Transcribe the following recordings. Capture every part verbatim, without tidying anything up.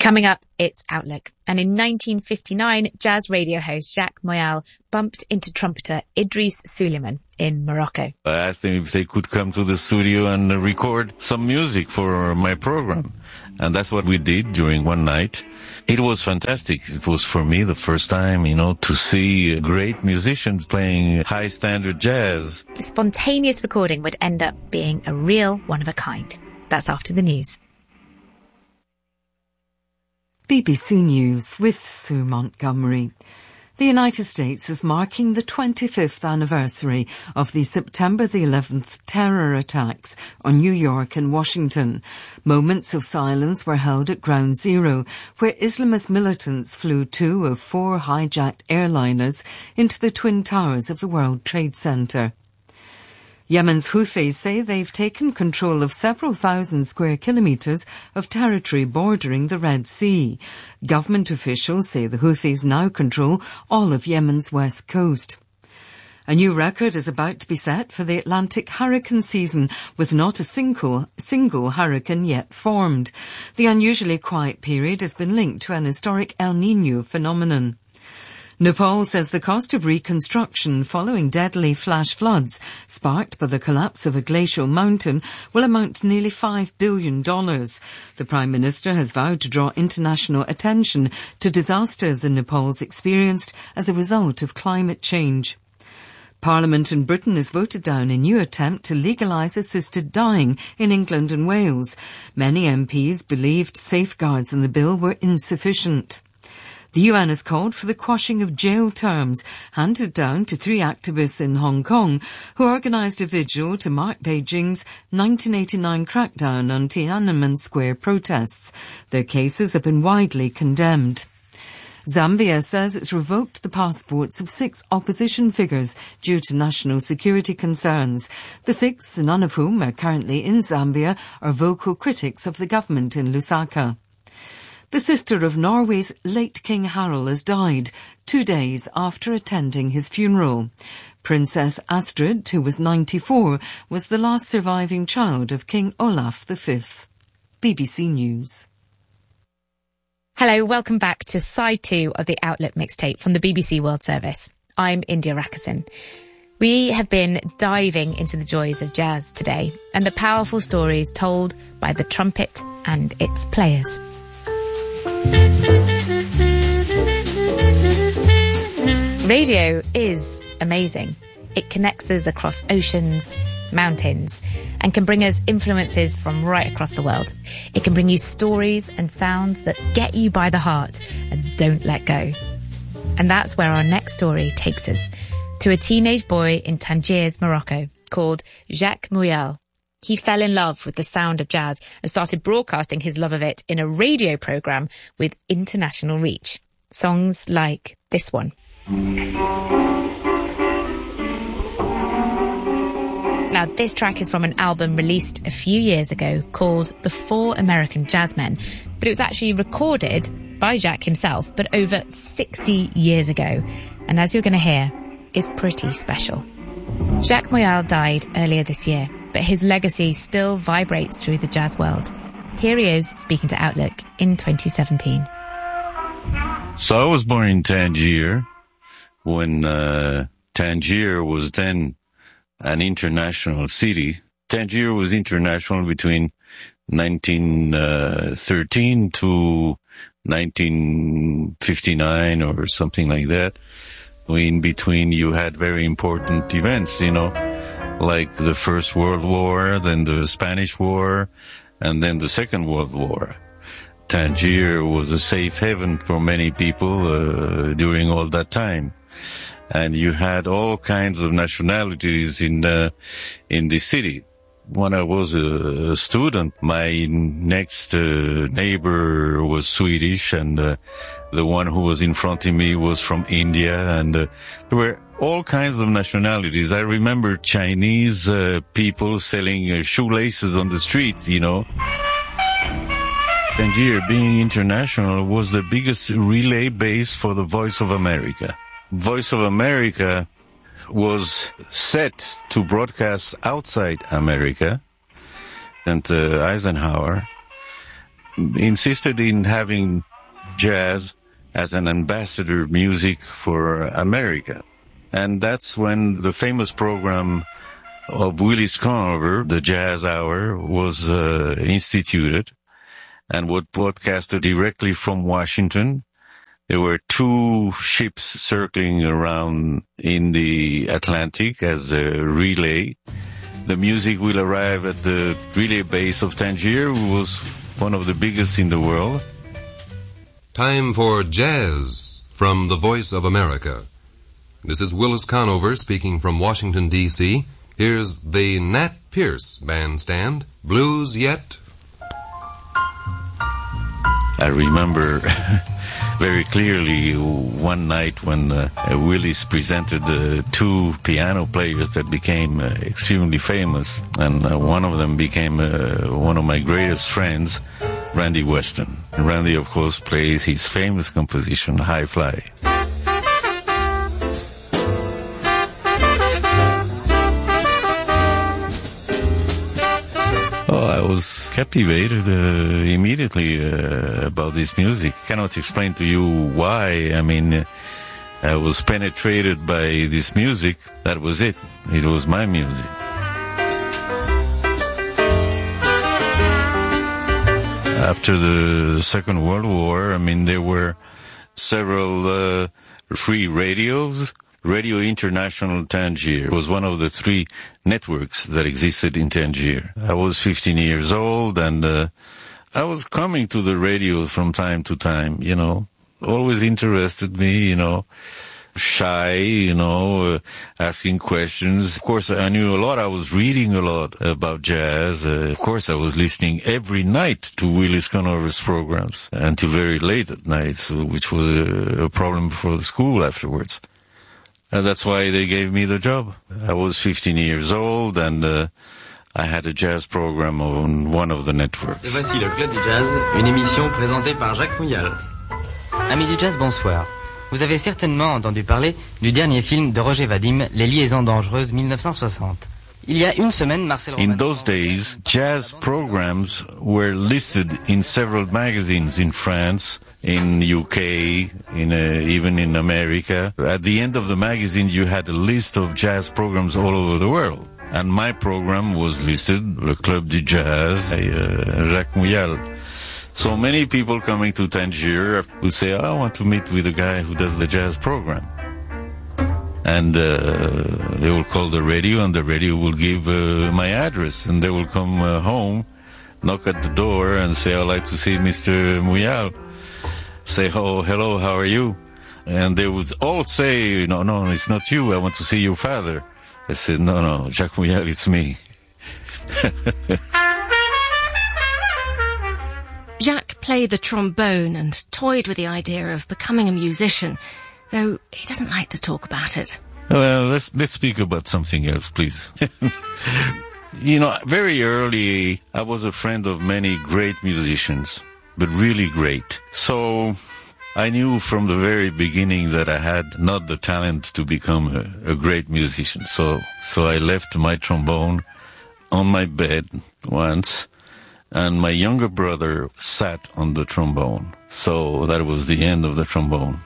Coming up, it's Outlook. And in nineteen fifty-nine, jazz radio host Jacques Moyal bumped into trumpeter Idris Suleiman in Morocco. I asked them if they could come to the studio and record some music for my program. And that's what we did during one night. It was fantastic. It was for me the first time, you know, to see great musicians playing high standard jazz. The spontaneous recording would end up being a real one of a kind. That's after the news. B B C News with Sue Montgomery. The United States is marking the twenty-fifth anniversary of the September the eleventh terror attacks on New York and Washington. Moments of silence were held at Ground Zero, where Islamist militants flew two of four hijacked airliners into the Twin Towers of the World Trade Center. Yemen's Houthis say they've taken control of several thousand square kilometres of territory bordering the Red Sea. Government officials say the Houthis now control all of Yemen's west coast. A new record is about to be set for the Atlantic hurricane season, with not a single, single hurricane yet formed. The unusually quiet period has been linked to an historic El Niño phenomenon. Nepal says the cost of reconstruction following deadly flash floods sparked by the collapse of a glacial mountain will amount to nearly five billion dollars. The Prime Minister has vowed to draw international attention to disasters in Nepal's experienced as a result of climate change. Parliament in Britain has voted down a new attempt to legalise assisted dying in England and Wales. Many M Ps believed safeguards in the bill were insufficient. The U N has called for the quashing of jail terms handed down to three activists in Hong Kong who organised a vigil to mark Beijing's nineteen eighty-nine crackdown on Tiananmen Square protests. Their cases have been widely condemned. Zambia says it's revoked the passports of six opposition figures due to national security concerns. The six, none of whom are currently in Zambia, are vocal critics of the government in Lusaka. The sister of Norway's late King Harald has died two days after attending his funeral. Princess Astrid, who was ninety-four, was the last surviving child of King Olaf the Fifth. B B C News. Hello, welcome back to side two of the Outlook mixtape from the B B C World Service. I'm India Rakison. We have been diving into the joys of jazz today and the powerful stories told by the trumpet and its players. Radio is amazing. It connects us across oceans, mountains, and can bring us influences from right across the world. It can bring you stories and sounds that get you by the heart and don't let go. And that's where our next story takes us, to a teenage boy in Tangiers, Morocco, called Jacques Moyal. He fell in love with the sound of jazz and started broadcasting his love of it in a radio programme with international reach. Songs like this one. Now, this track is from an album released a few years ago called The Four American Jazzmen, but it was actually recorded by Jacques himself, but over sixty years ago. And as you're going to hear, it's pretty special. Jacques Moyal died earlier this year, but his legacy still vibrates through the jazz world. Here he is speaking to Outlook in twenty seventeen. So I was born in Tangier when uh, Tangier was then an international city. Tangier was international between nineteen thirteen to nineteen fifty-nine or something like that. In between, you had very important events, you know, like the First World War, then the Spanish War, and then the Second World War. Tangier was a safe haven for many people uh, during all that time. And you had all kinds of nationalities in uh, in the city. When I was a student, my next uh, neighbor was Swedish, and uh, the one who was in front of me was from India, and uh, there were all kinds of nationalities. I remember Chinese uh, people selling uh, shoelaces on the streets, you know. Tangier, being international, was the biggest relay base for the Voice of America. Voice of America was set to broadcast outside America, and uh, Eisenhower insisted in having jazz as an ambassador music for America. And that's when the famous program of Willis Conover, the Jazz Hour, was uh, instituted and was broadcasted directly from Washington. There were two ships circling around in the Atlantic as a relay. The music will arrive at the relay base of Tangier, which was one of the biggest in the world. Time for Jazz from the Voice of America. This is Willis Conover speaking from Washington, D C Here's the Nat Pierce Bandstand, Blues Yet. I remember very clearly one night when uh, Willis presented the uh, two piano players that became uh, extremely famous, and uh, one of them became uh, one of my greatest friends, Randy Weston. And Randy, of course, plays his famous composition, High Fly. Oh, I was captivated uh, immediately uh, about this music. Cannot explain to you why. I mean, uh, I was penetrated by this music. That was it. It was my music. After the Second World War, I mean, there were several uh, free radios. Radio International Tangier was one of the three networks that existed in Tangier. I was fifteen years old, and uh, I was coming to the radio from time to time, you know. Always interested me, you know. Shy, you know, uh, asking questions. Of course, I knew a lot. I was reading a lot about jazz. Uh, of course, I was listening every night to Willis Conover's programs until very late at night, so, which was a, a problem for the school afterwards. And that's why they gave me the job. I was fifteen years old, and uh, I had a jazz program on one of the networks. Voici le Club du Jazz, une émission présentée par Jacques Mouyal. Amis du jazz, bonsoir. Vous avez certainement entendu parler du dernier film de Roger Vadim, Les Liaisons Dangereuses, dix-neuf cent soixante. Il y a une semaine, Marcel Roman... In those days, jazz programs were listed in several magazines in France, in the U K, in uh, even in America. At the end of the magazine, you had a list of jazz programs all over the world. And my program was listed, Le Club du Jazz, by uh, Jacques Mouyal. So many people coming to Tangier would say, oh, I want to meet with the guy who does the jazz program. And uh, they will call the radio, and the radio will give uh, my address, and they will come uh, home, knock at the door, and say, I'd like to see Mister Mouyal. Say, oh, hello, how are you? And they would all say, no, no, it's not you, I want to see your father. I said, no, no, Jacques Mouyal, it's me. Jacques played the trombone and toyed with the idea of becoming a musician, though he doesn't like to talk about it. Well, let's let's speak about something else, please. You know, very early, I was a friend of many great musicians, but really great. So I knew from the very beginning that I had not the talent to become a, a great musician. So so I left my trombone on my bed once, and my younger brother sat on the trombone. So that was the end of the trombone.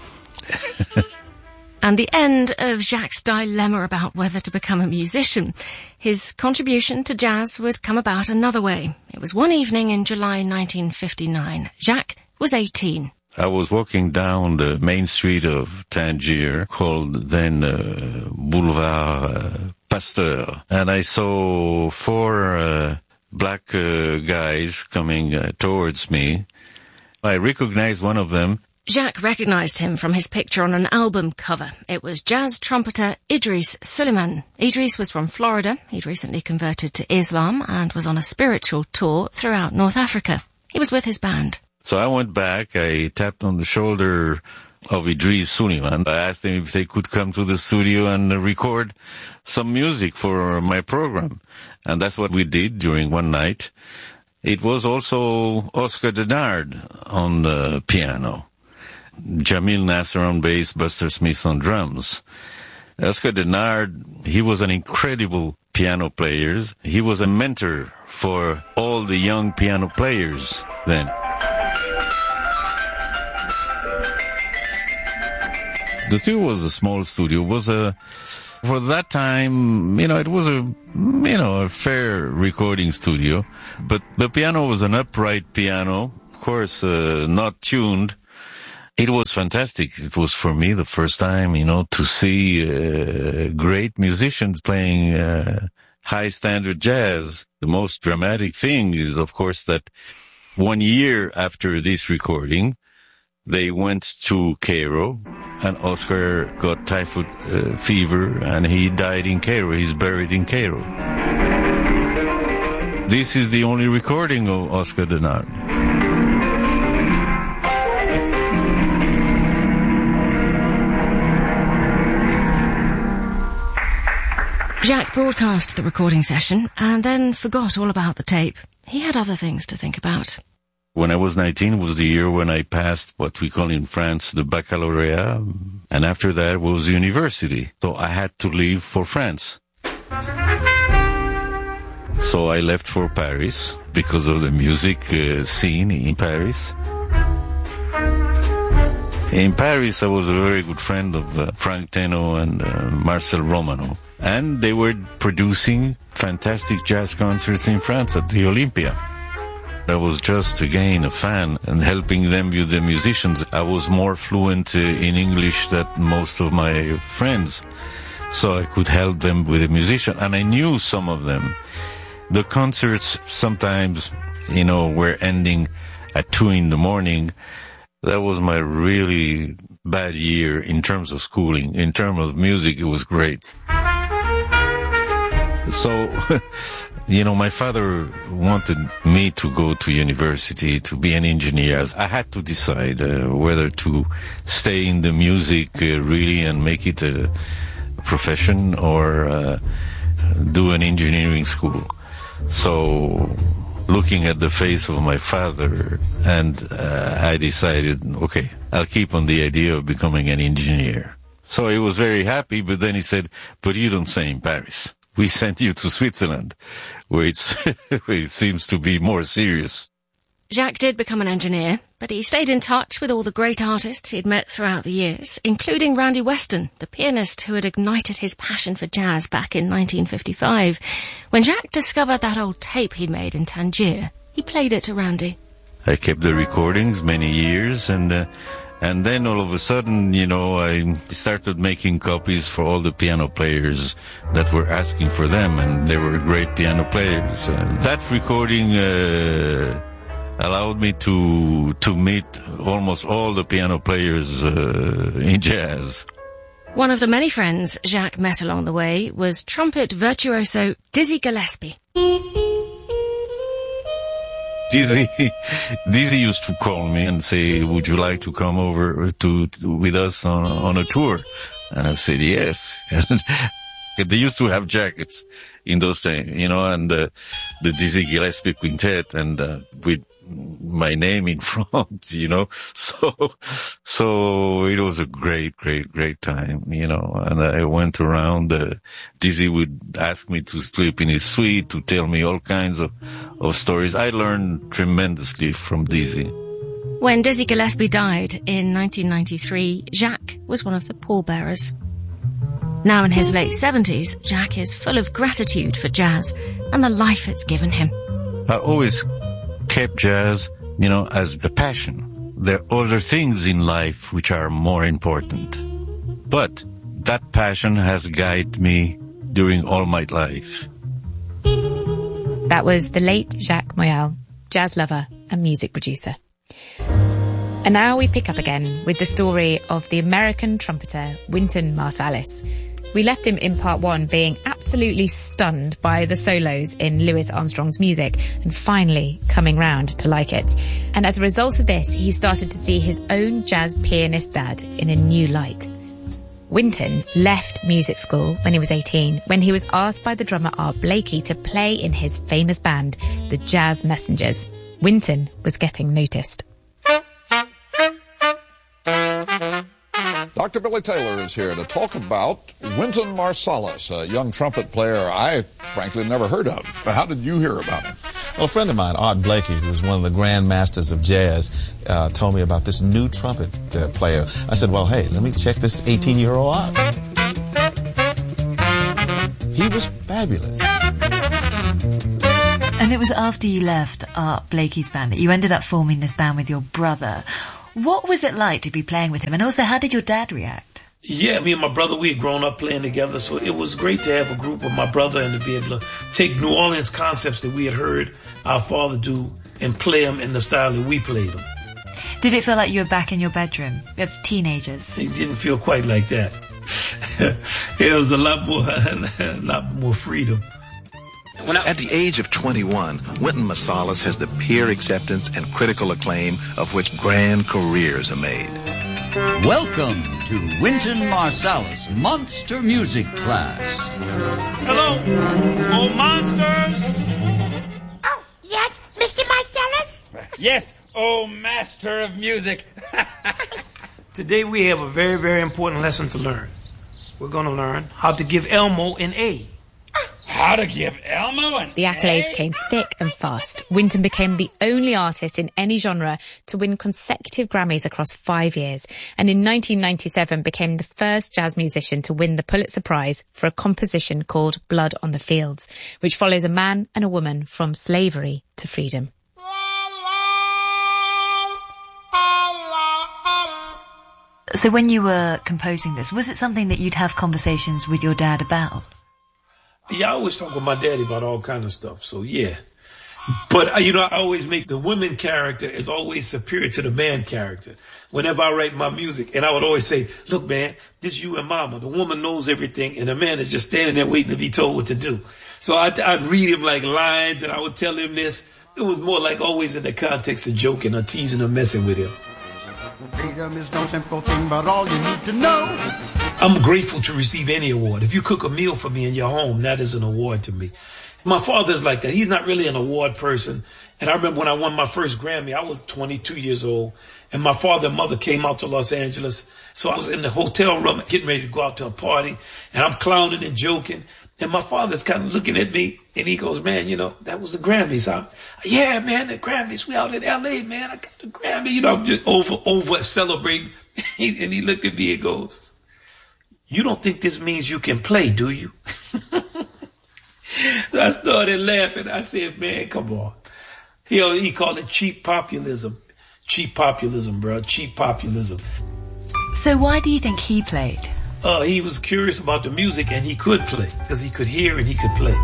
And the end of Jacques' dilemma about whether to become a musician. His contribution to jazz would come about another way. It was one evening in July nineteen fifty-nine. Jacques was eighteen. I was walking down the main street of Tangier, called then uh, Boulevard uh, Pasteur, and I saw four uh, black uh, guys coming uh, towards me. I recognized one of them. Jacques recognized him from his picture on an album cover. It was jazz trumpeter Idris Suleiman. Idris was from Florida. He'd recently converted to Islam and was on a spiritual tour throughout North Africa. He was with his band. So I went back, I tapped on the shoulder of Idris Suleiman. I asked them if they could come to the studio and record some music for my program. And that's what we did during one night. It was also Oscar Denard on the piano, Jamil Nasser on bass, Buster Smith on drums. Oscar Denard, he was an incredible piano player. He was a mentor for all the young piano players then. The studio was a small studio. It was a, for that time, you know, it was a, you know, a fair recording studio. But the piano was an upright piano, of course, uh, not tuned. It was fantastic. It was for me the first time, you know, to see uh, great musicians playing uh, high standard jazz. The most dramatic thing is, of course, that one year after this recording, they went to Cairo, and Oscar got typhoid uh, fever, and he died in Cairo. He's buried in Cairo. This is the only recording of Oscar Denari. Jacques broadcast the recording session and then forgot all about the tape. He had other things to think about. When I was nineteen was the year when I passed what we call in France the baccalaureate, and after that was university. So I had to leave for France. So I left for Paris because of the music uh, scene in Paris. In Paris, I was a very good friend of uh, Frank Teno and uh, Marcel Romano. And they were producing fantastic jazz concerts in France at the Olympia. I was just, again, a fan and helping them with the musicians. I was more fluent uh, in English than most of my friends, so I could help them with the musician. And I knew some of them. The concerts sometimes, you know, were ending at two in the morning. That was my really bad year in terms of schooling. In terms of music, it was great. So, you know, my father wanted me to go to university, to be an engineer. I had to decide uh, whether to stay in the music uh, really and make it a profession or uh, do an engineering school. So, looking at the face of my father, and uh, I decided, okay, I'll keep on the idea of becoming an engineer. So he was very happy, but then he said, but you don't stay in Paris. We sent you to Switzerland, where, it's where it seems to be more serious. Jacques did become an engineer, but he stayed in touch with all the great artists he'd met throughout the years, including Randy Weston, the pianist who had ignited his passion for jazz back in nineteen fifty-five. When Jacques discovered that old tape he'd made in Tangier, he played it to Randy. I kept the recordings many years, and uh, and then all of a sudden, you know, I started making copies for all the piano players that were asking for them, and they were great piano players. Uh, that recording uh, allowed me to to meet almost all the piano players uh, in jazz. One of the many friends Jacques met along the way was trumpet virtuoso Dizzy Gillespie. Dizzy, Dizzy used to call me and say, would you like to come over to, to with us on, on a tour? And I said, yes. They used to have jackets in those days, you know, and uh, the Dizzy Gillespie Quintet, and uh, with my name in front, you know. So, so it was a great, great, great time, you know. And I went around. Uh, Dizzy would ask me to sleep in his suite, to tell me all kinds of, of stories. I learned tremendously from Dizzy. When Dizzy Gillespie died in nineteen ninety-three, Jacques was one of the pallbearers. Now in his late seventies, Jacques is full of gratitude for jazz and the life it's given him. I always kept jazz, you know, as a passion. There are other things in life which are more important. But that passion has guided me during all my life. That was the late Jacques Moyal, jazz lover and music producer. And now we pick up again with the story of the American trumpeter Wynton Marsalis. We left him in part one being absolutely stunned by the solos in Louis Armstrong's music and finally coming round to like it. And as a result of this, he started to see his own jazz pianist dad in a new light. Wynton left music school when he was eighteen, when he was asked by the drummer Art Blakey to play in his famous band, the Jazz Messengers. Wynton was getting noticed. Doctor Billy Taylor is here to talk about Wynton Marsalis, a young trumpet player I frankly never heard of. How did you hear about him? Well, a friend of mine, Art Blakey, who was one of the grand masters of jazz, uh, told me about this new trumpet uh, player. I said, well, hey, let me check this eighteen-year-old out. He was fabulous. And it was after you left Art Blakey's band that you ended up forming this band with your brother. What was it like to be playing with him? And also, how did your dad react? Yeah, me and my brother, we had grown up playing together, so it was great to have a group with my brother and to be able to take New Orleans concepts that we had heard our father do and play them in the style that we played them. Did it feel like you were back in your bedroom as teenagers? It didn't feel quite like that. It was a lot more, a lot more freedom. At the age of twenty-one, Wynton Marsalis has the peer acceptance and critical acclaim of which grand careers are made. Welcome to Wynton Marsalis Monster Music Class. Hello, oh monsters! Oh, yes, Mister Marsalis? Yes, oh master of music. Today we have a very, very important lesson to learn. We're going to learn how to give Elmo an A. How to give Elmo an The accolades A? came thick and fast. Wynton became the only artist in any genre to win consecutive Grammys across five years, and in nineteen ninety-seven became the first jazz musician to win the Pulitzer Prize for a composition called Blood on the Fields, which follows a man and a woman from slavery to freedom. So when you were composing this, was it something that you'd have conversations with your dad about? Yeah, I always talk with my daddy about all kind of stuff, so yeah. But, you know, I always make the woman character is always superior to the man character whenever I write my music. And I would always say, look, man, this you and mama. The woman knows everything, and the man is just standing there waiting to be told what to do. So I'd, I'd read him like lines, and I would tell him this. It was more like always in the context of joking or teasing or messing with him. Freedom is no simple thing, but all you need to know. I'm grateful to receive any award. If you cook a meal for me in your home, that is an award to me. My father's like that. He's not really an award person. And I remember when I won my first Grammy, I was twenty-two years old. And my father and mother came out to Los Angeles. So I was in the hotel room getting ready to go out to a party. And I'm clowning and joking. And my father's kind of looking at me. And he goes, man, you know, that was the Grammys. I, yeah, man, the Grammys. We out in L A, man. I got the Grammy. You know, I'm just over, over celebrating. And he looked at me and goes, you don't think this means you can play, do you? So I started laughing. I said, man, come on. He, he called it cheap populism. Cheap populism, bro. Cheap populism. So why do you think he played? Uh, he was curious about the music, and he could play because he could hear and he could play.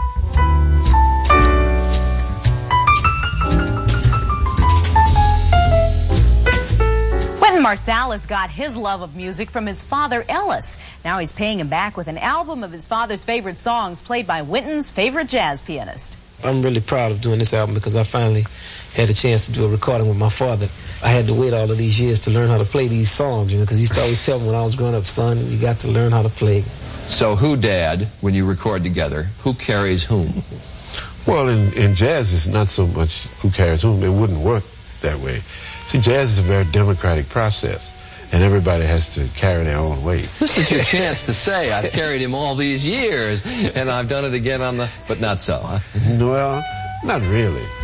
Wynton Marsalis got his love of music from his father, Ellis. Now he's paying him back with an album of his father's favorite songs played by Wynton's favorite jazz pianist. I'm really proud of doing this album because I finally had a chance to do a recording with my father. I had to wait all of these years to learn how to play these songs, you know, because he used to always tell me when I was growing up, son, you got to learn how to play. So who, Dad, when you record together, who carries whom? Well, in, in jazz, it's not so much who carries whom. It wouldn't work that way. See, jazz is a very democratic process, and everybody has to carry their own weight. This is your chance to say, I've carried him all these years, and I've done it again on the... But not so, huh? Well, not really.